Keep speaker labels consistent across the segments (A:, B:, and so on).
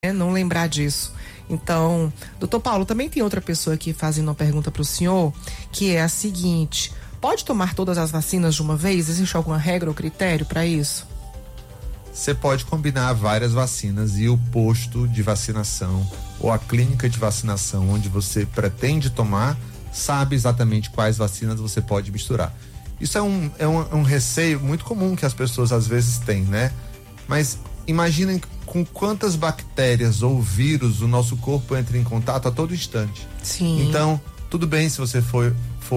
A: Não lembrar disso. Então, doutor Paulo, também tem outra pessoa aqui fazendo uma pergunta para o senhor, que é a seguinte: pode tomar todas as vacinas de uma vez? Existe alguma regra ou critério para isso?
B: Você pode combinar várias vacinas e o posto de vacinação ou a clínica de vacinação onde você pretende tomar sabe exatamente quais vacinas você pode misturar. Isso é um receio muito comum que as pessoas às vezes têm, né? Mas imaginem com quantas bactérias ou vírus o nosso corpo entra em contato a todo instante.
A: Sim.
B: Então, tudo bem se você for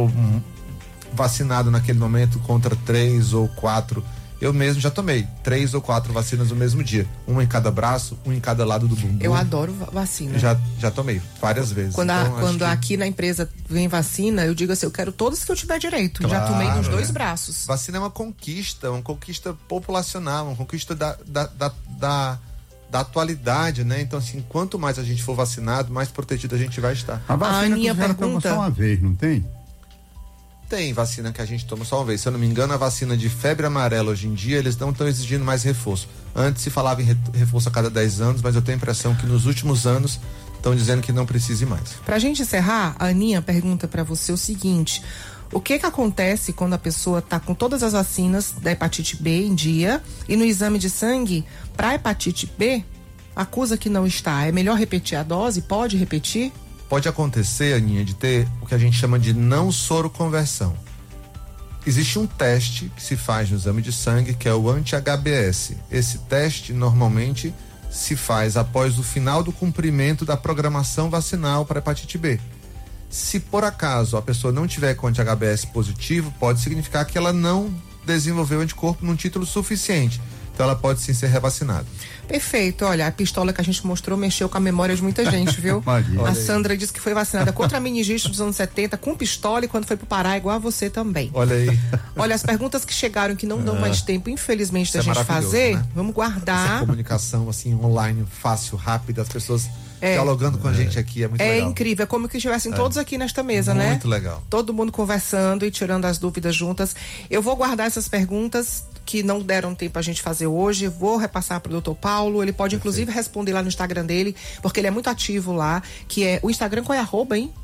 B: vacinado naquele momento contra 3 ou 4. Eu mesmo já tomei 3 ou 4 vacinas no mesmo dia. Uma em cada braço, uma em cada lado do bumbum.
A: Eu adoro vacina.
B: Já tomei várias vezes.
A: Quando aqui na empresa vem vacina, eu digo assim, eu quero todas que eu tiver direito. Claro, já tomei nos 2 braços.
B: Vacina é uma conquista populacional, uma conquista da atualidade, né? Então, assim, quanto mais a gente for vacinado, mais protegido a gente vai estar.
C: A vacina que toma só uma vez, não tem?
B: Tem vacina que a gente toma só uma vez. Se eu não me engano, a vacina de febre amarela hoje em dia, eles não estão exigindo mais reforço. Antes se falava em reforço a cada 10 anos, mas eu tenho a impressão que nos últimos anos estão dizendo que não precise mais.
A: Pra gente encerrar, a Aninha pergunta pra você o seguinte: o que acontece quando a pessoa tá com todas as vacinas da hepatite B em dia e no exame de sangue pra hepatite B acusa que não está? É melhor repetir a dose? Pode repetir?
B: Pode acontecer, Aninha, de ter o que a gente chama de não soroconversão. Existe um teste que se faz no exame de sangue, que é o anti-HBS. Esse teste normalmente se faz após o final do cumprimento da programação vacinal para hepatite B. Se por acaso a pessoa não tiver com anti-HBS positivo, pode significar que ela não desenvolveu anticorpo num título suficiente. Então ela pode sim ser revacinada.
A: Perfeito, olha, a pistola que a gente mostrou mexeu com a memória de muita gente, viu? A Sandra disse que foi vacinada contra a meningite dos anos 70 com pistola e quando foi pro Pará, igual a você também.
B: Olha aí.
A: Olha, as perguntas que chegaram que não dão mais tempo, infelizmente, da gente fazer, né? Vamos guardar.
B: Essa comunicação assim, online, fácil, rápida, as pessoas dialogando com a gente aqui, é muito legal.
A: É incrível, é como que estivessem todos aqui nesta mesa, né?
B: Muito legal.
A: Todo mundo conversando e tirando as dúvidas juntas. Eu vou guardar essas perguntas que não deram tempo a gente fazer hoje, vou repassar para o Dr. Paulo, ele pode inclusive responder lá no Instagram dele, porque ele é muito ativo lá, que é, o Instagram qual é @, hein?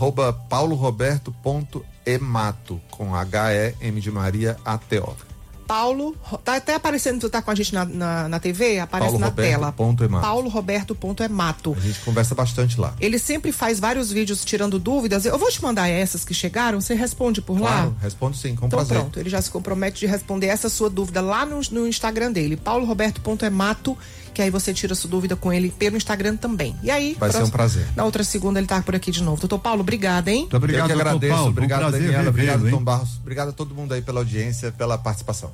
B: @pauloroberto.emato, com H-E-M de Maria A-T-O.
A: Paulo, tá até aparecendo, tu tá com a gente na TV, aparece
B: Paulo
A: na
B: Roberto
A: tela.
B: .emato.
A: pauloroberto.emato.
B: A gente conversa bastante lá.
A: Ele sempre faz vários vídeos tirando dúvidas. Eu vou te mandar essas que chegaram, você responde por lá?
B: Claro, respondo sim, com
A: então,
B: prazer.
A: Pronto, ele já se compromete de responder essa sua dúvida lá no Instagram dele, pauloroberto.emato, que aí você tira sua dúvida com ele pelo Instagram também. E aí,
B: vai ser um prazer.
A: Na outra segunda ele tá por aqui de novo. Doutor Paulo, obrigado, hein?
C: Muito obrigado,
B: eu que agradeço,
C: Paulo.
B: obrigado, Daniela, obrigado, Tom
C: hein?
B: Barros, obrigado a todo mundo aí pela audiência, pela participação.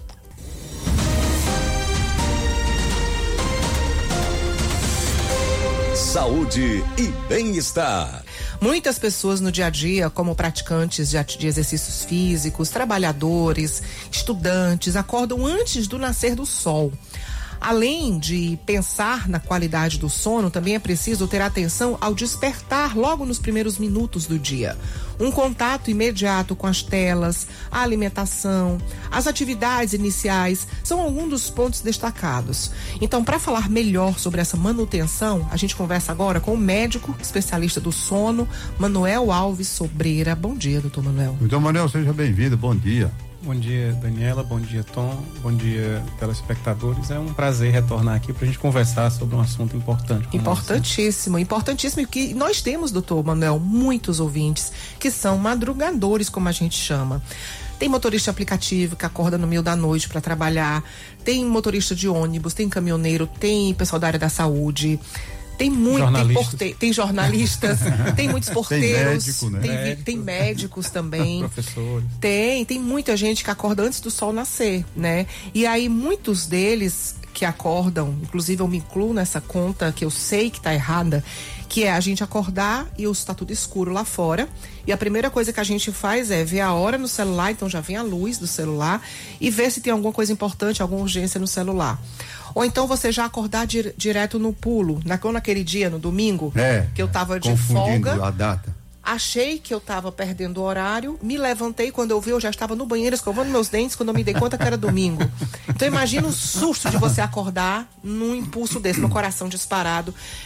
D: Saúde e bem-estar.
A: Muitas pessoas no dia a dia, como praticantes de exercícios físicos, trabalhadores, estudantes, acordam antes do nascer do sol. Além de pensar na qualidade do sono, também é preciso ter atenção ao despertar logo nos primeiros minutos do dia. Um contato imediato com as telas, a alimentação, as atividades iniciais são alguns dos pontos destacados. Então, para falar melhor sobre essa manutenção, a gente conversa agora com o médico especialista do sono, Manuel Alves Sobreira. Bom dia, doutor Manuel.
C: Doutor Manuel, seja bem-vindo, bom dia.
E: Bom dia, Daniela, bom dia, Tom, bom dia, telespectadores. É um prazer retornar aqui para a gente conversar sobre um assunto importante.
A: Importantíssimo, importantíssimo. E que nós temos, doutor Manuel, muitos ouvintes que são madrugadores, como a gente chama. Tem motorista de aplicativo que acorda no meio da noite para trabalhar, tem motorista de ônibus, tem caminhoneiro, tem pessoal da área da saúde. Tem tem jornalistas, tem muitos porteiros, tem médico, né? Tem médicos também.
E: Professores.
A: Tem muita gente que acorda antes do sol nascer, né? E aí muitos deles que acordam, inclusive eu me incluo nessa conta que eu sei que tá errada, que é a gente acordar e está tudo escuro lá fora. E a primeira coisa que a gente faz é ver a hora no celular, então já vem a luz do celular, e ver se tem alguma coisa importante, alguma urgência no celular. Ou então você já acordar direto no pulo, naquele dia, no domingo, que eu tava de folga.
C: A data.
A: Achei que eu tava perdendo o horário, me levantei, quando eu vi eu já estava no banheiro escovando meus dentes, quando eu me dei conta que era domingo. Então imagina o susto de você acordar num impulso desse, no coração disparado.